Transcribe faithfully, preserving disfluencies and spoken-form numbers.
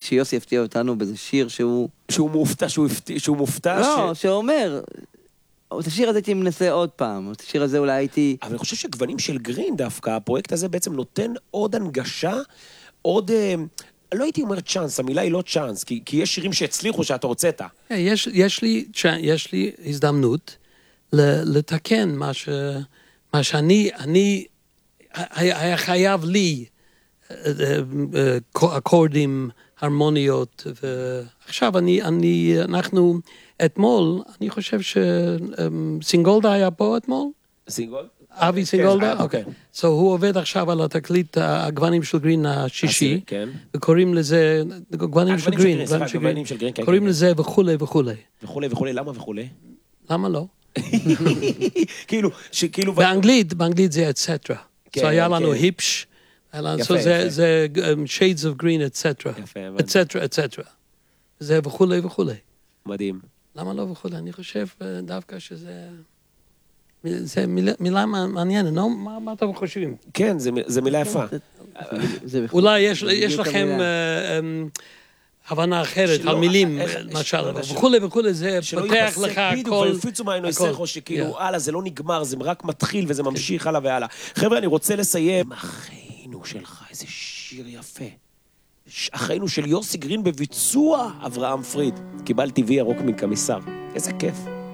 שיוסי הפתיע אותנו באיזה שיר שהוא... שהוא מופתע, שהוא הפתיע, שהוא מופתע לא, ש... שאומר, את השיר הזה הייתי מנסה עוד פעם, את השיר הזה אולי הייתי... אבל אני חושב שגוונים של גרין דווקא, הפרויקט הזה בעצם נותן עוד הנגשה, עוד... לא הייתי אומר צ'אנס, המילה היא לא צ'אנס, כי, כי יש שירים שהצליחו שאתה הוצאת. יש, יש לי, יש לי הזדמנות לתקן מה ש, מה שאני, אני, היה חייב לי אקורדים, הרמוניות, ועכשיו אני, אני, אנחנו, אתמול, אני חושב שסינגולדה היה פה אתמול? סינגולדה? אבי סינגולדה? אוקיי. So הוא עובד עכשיו על התקליט הגוונים של גרין השישי, וקוראים לזה, גוונים של גרין, קוראים לזה וכולי וכולי. וכולי וכולי, למה וכולי? למה לא? כאילו, שכאילו... באנגלית, באנגלית זה et cetera. So היה לנו היפש, זה shades of green et cetera. et cetera, et cetera. זה וכולי וכולי. מדהים. למה לא וכולי? אני חושב דווקא שזה... זה מילה מעניינת, מה אתם חושבים? כן, זה מילה יפה. אולי יש לכם הבנה אחרת על מילים, למשל, וכולי וכולי, זה פותח לך הכל. והפיצו מהיינו יסכו שכאילו, הלאה, זה לא נגמר, זה רק מתחיל וזה ממשיך הלאה והלאה. חבר'ה, אני רוצה לסיים. אחינו שלך, איזה שיר יפה. אחינו של יוסי גרין בביצוע אברהם פריד. קיבלתי וי ירוק מקמיסר. איזה כיף.